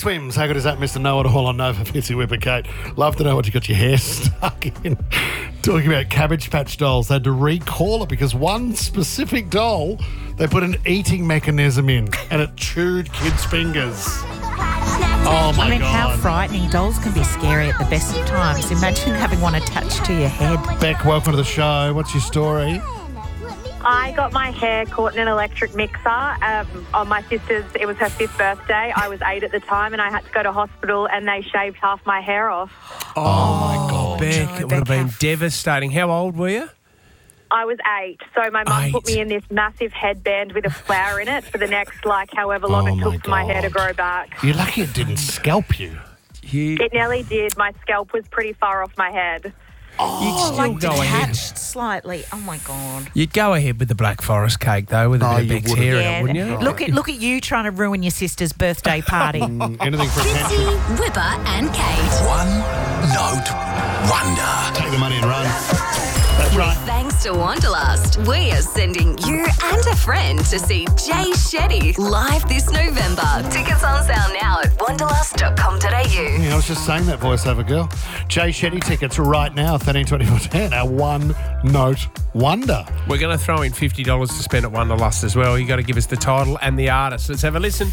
Swims. How good is that, Mr. Know-It-All on Nova? Fitzy Whipper Kate. Love to know what you got your hair stuck in. Talking about Cabbage Patch dolls. They had to recall it because one specific doll, they put an eating mechanism in and it chewed kids' fingers. Oh, my God. How frightening. Dolls can be scary at the best of times. Imagine having one attached to your head. Beck, welcome to the show. What's your story? I got my hair caught in an electric mixer on my sister's. It was her 5th birthday. I was 8 at the time and I had to go to hospital and they shaved half my hair off. Oh my God, Beck. no, It would have Beck, been devastating. How old were you? I was 8. So my mum put 8. me in this massive headband with a flower in it for the next, however long Oh, it my took for my hair to God. grow back. You're lucky it didn't scalp you. It nearly did. My scalp was pretty far off my head. You'd still Like go ahead. detached slightly. Oh, my God. You'd go ahead with the Black Forest cake, though, with a Oh, bit of you Beck's would've. hair in it, wouldn't you? Look at you trying to ruin your sister's birthday party. Anything for attention. Fitzy, Whipper and Kate. One note wonder. Take the money and run. That's right. Thanks to Wanderlust, we are sending you and a friend to see Jay Shetty live this November. Tickets on sale now at wanderlust.com.au. Yeah, I was just saying that voiceover, girl. Jay Shetty tickets right now, 13/24/10. Our one note wonder. We're going to throw in $50 to spend at Wanderlust as well. You got to give us the title and the artist. Let's have a listen.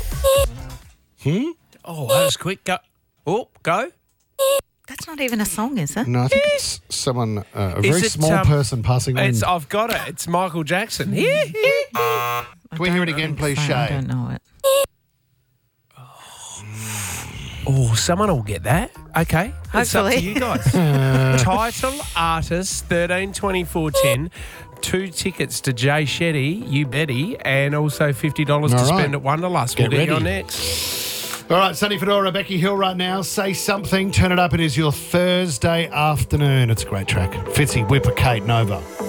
Oh, that was quick. Go. Oh, go. That's not even a song, is it? No, I think it's someone, a Is very it, small person passing wind. I've got it. It's Michael Jackson. Can we hear it again, please, I Shay? don't know it. Oh, someone will get that. Okay. That's up to Hopefully. you guys. Title, artist, 13/24/10. 2 tickets to Jay Shetty, you Betty, and also $50 to All right. spend at Wanderlust. Get We'll get you on ready. next. All right, Sunny Fedora, Becky Hill right now. Say something, turn it up. It is your Thursday afternoon. It's a great track. Fitzy, Whipper, Kate, Nova.